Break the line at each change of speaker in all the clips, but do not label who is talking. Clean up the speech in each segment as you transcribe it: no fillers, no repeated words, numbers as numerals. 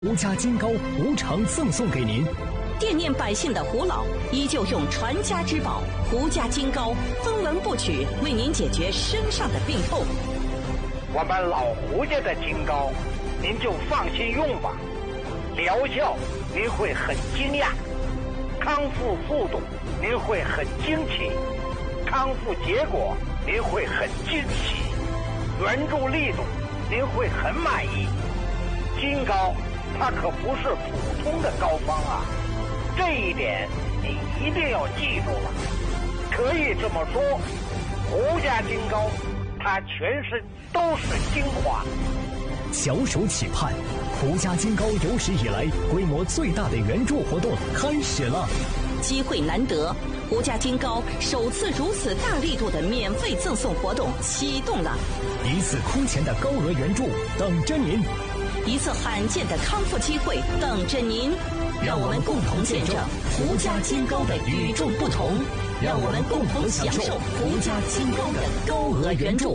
胡家金糕无偿赠送给您。
惦念百姓的胡老依旧用传家之宝胡家金糕分文不取，为您解决身上的病痛。
我们老胡家的金糕，您就放心用吧，疗效您会很惊讶，康复速度您会很惊奇，康复结果您会很惊喜，援助力度您会很满意。金糕它可不是普通的膏方啊，这一点你一定要记住了。可以这么说，胡家金糕它全身都是精华。
小手企盼，胡家金糕有史以来规模最大的援助活动开始了。
机会难得，胡家金糕首次如此大力度的免费赠送活动启动了，
一次空前的高额援助等着您，
一次罕见的康复机会等着您。让我们共同见证胡家金糕的与众不同，让我们共同享受胡家金糕的高额援助。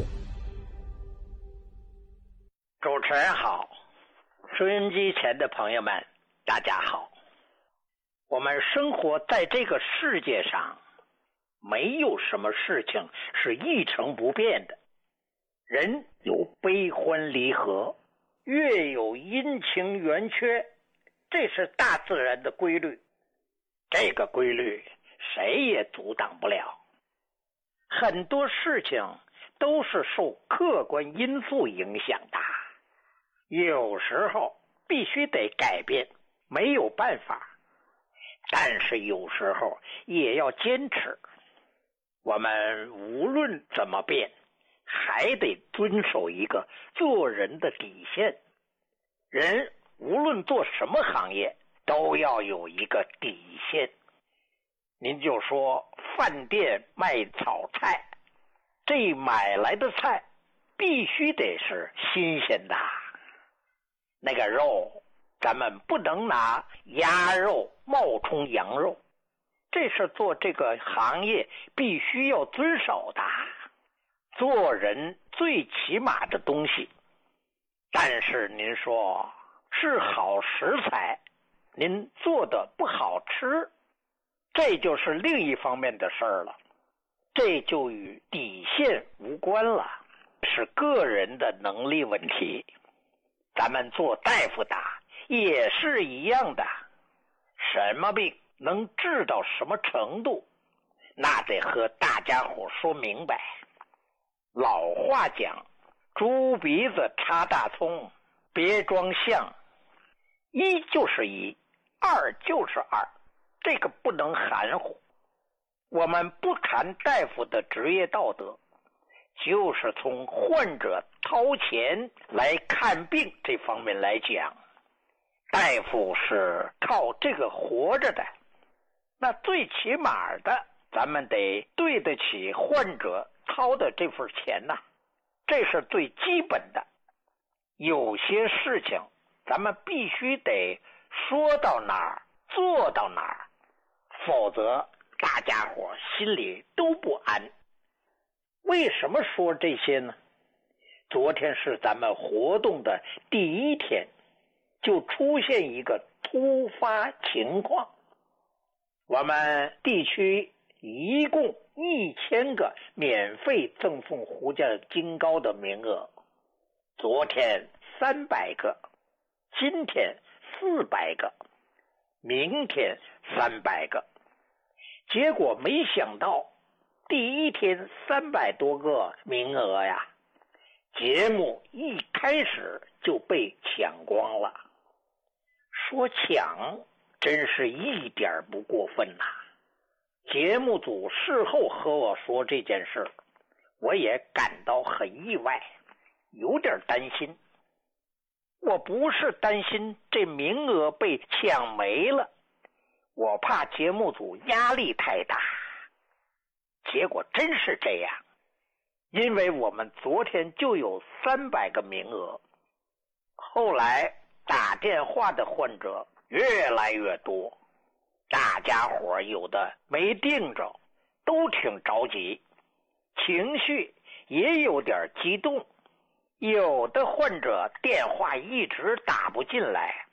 主持人好，收音机前的朋友们大家好。我们生活在这个世界上，没有什么事情是一成不变的。人有悲欢离合，月有阴晴圆缺，这是大自然的规律，这个规律谁也阻挡不了。很多事情都是受客观因素影响的，有时候必须得改变，没有办法，但是有时候也要坚持。我们无论怎么变，还得遵守一个做人的底线。人无论做什么行业，都要有一个底线。您就说饭店卖炒菜，这买来的菜必须得是新鲜的，那个肉咱们不能拿鸭肉冒充羊肉，这是做这个行业必须要遵守的。做人最起码的东西，但是您说是好食材，您做的不好吃，这就是另一方面的事儿了，这就与底线无关了，是个人的能力问题。咱们做大夫的也是一样的，什么病能治到什么程度，那得和大家伙说明白。老话讲，猪鼻子插大葱，别装象，一就是一，二就是二，这个不能含糊。我们不谈大夫的职业道德，就是从患者掏钱来看病这方面来讲，大夫是靠这个活着的，那最起码的咱们得对得起患者掏的这份钱呐，这是最基本的。有些事情咱们必须得说到哪儿做到哪儿，否则大家伙心里都不安。为什么说这些呢？昨天是咱们活动的第一天，就出现一个突发情况。我们地区一共1000个免费赠送胡家金糕的名额，昨天300个，今天400个，明天300个。结果没想到第一天300多个名额呀，节目一开始就被抢光了。说抢真是一点不过分呐。节目组事后和我说这件事，我也感到很意外，有点担心。我不是担心这名额被抢没了，我怕节目组压力太大。结果真是这样，因为我们昨天就有300个名额，后来打电话的患者越来越多，大家伙有的没定着，都挺着急，情绪也有点激动，有的患者电话一直打不进来，